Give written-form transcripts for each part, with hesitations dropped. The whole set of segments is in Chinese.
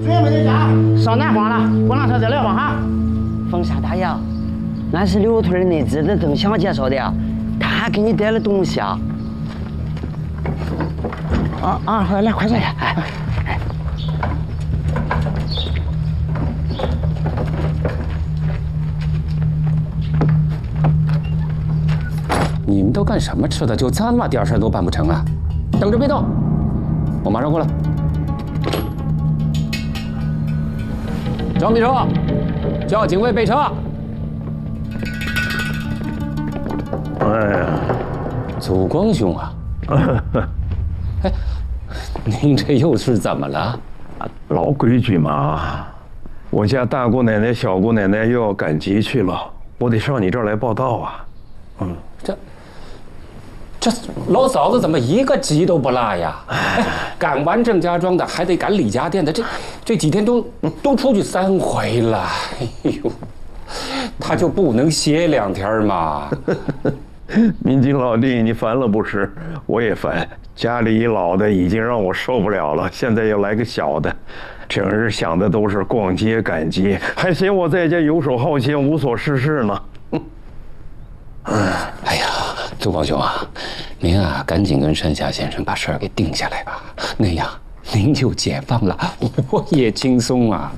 准备的家上南方了，过两天再来吧哈。 风沙大爷，俺是刘屯那支的郑强介绍的，他还给你带了东西啊。好，来快坐下。 你们都干什么吃的？就这么点事都办不成啊？等着别动，我马上过来。张秘书，叫警卫备车。 哎呀， 祖光兄啊！哎，您这又是怎么了？ 老规矩嘛，我家大姑奶奶、小姑奶奶又要赶集去了，我得上你这儿来报道啊。 这老嫂子怎么一个集都不落呀？哎，赶完郑家庄的，还得赶李家店的，这几天都出去3回了。哎呦，他就不能歇2天吗？ 民警老弟，你烦了不是？我也烦。家里一老的已经让我受不了了，现在又来个小的，整日想的都是逛街赶集，还嫌我在家游手好闲、无所事事呢。 哎呀，祖光兄啊，您啊，赶紧跟山下先生把事儿给定下来吧，那样您就解放了，我也轻松啊。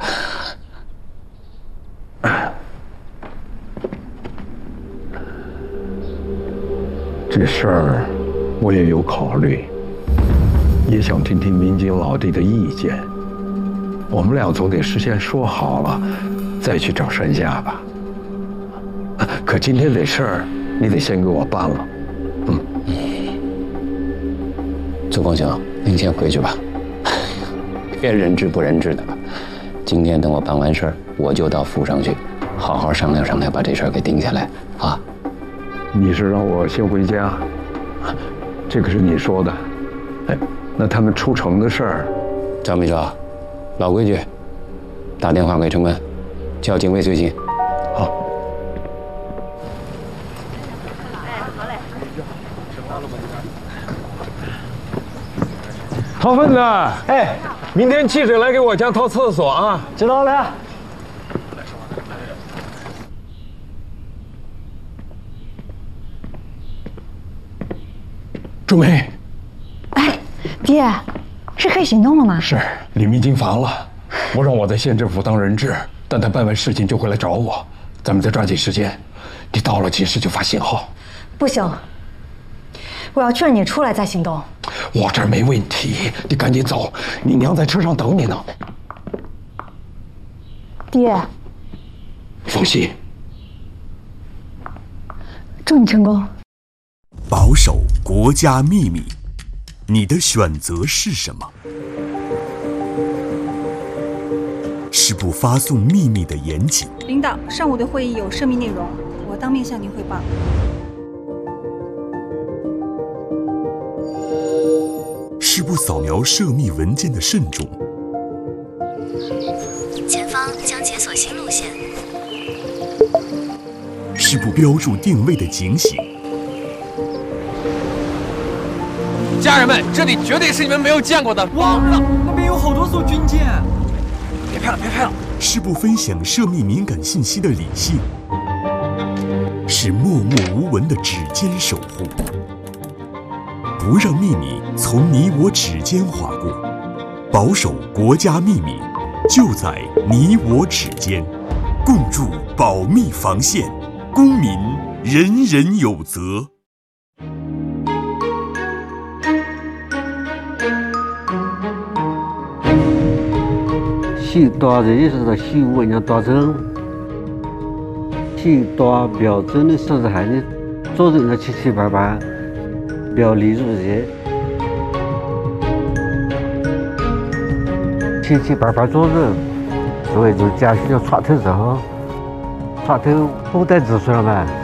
这事儿我也有考虑，也想听听民警老弟的意见。我们俩总得事先说好了，再去找山下吧。可今天这事儿，你得先给我办了。 祖光兄，您先回去吧，别人治不人治的了。今天等我办完事儿，我就到府上去，好好商量商量，把这事儿给定下来啊。 你是让我先回家？这可是你说的。哎，那他们出城的事儿， 张秘书，老规矩，打电话给城门，叫警卫随行。 好。 掏粪子，哎，明天记者来给我家掏厕所啊！ 知道了。 朱梅， 哎，爹，是黑心动了吗？ 是李明经烦了，不让我在县政府当人质，但他办完事情就会来找我，咱们再抓紧时间。你到了及时就发信号。 不行，我要劝你出来再行动。 我这儿没问题，你赶紧走，你娘在车上等你呢。 爹， 凤熙， 祝你成功。 保守国家秘密，你的选择是什么？是不发送秘密的严谨。 领导，上午的会议有涉密内容，我当面向您汇报。 是不扫描涉密文件的慎重。 前方将解锁新路线。 是不标注定位的警醒。 家人们，这里绝对是你们没有见过的。忘了，那边有好多艘军舰。别拍了，别拍了。 是不分享涉密敏感信息的理性。是默默无闻的指尖守护。不让秘密从你我指尖划过，保守国家秘密，就在你我指尖，共筑保密防线，公民人人有责。 许多人是希望人达成，许多标准的生产的做人的七七八八。表里如一，七七八八做人，所以就家需要插头之后，插头后代子孙了嘛。